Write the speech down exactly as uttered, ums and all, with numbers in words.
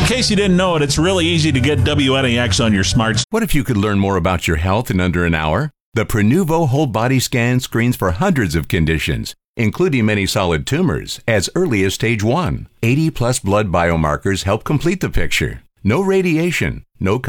case you didn't know it, it's really easy to get W N A X on your smart. What if you could learn more about your health in under an hour? The Prenuvo whole body scan screens for hundreds of conditions, including many solid tumors, as early as stage one. eighty plus blood biomarkers help complete the picture. No radiation, no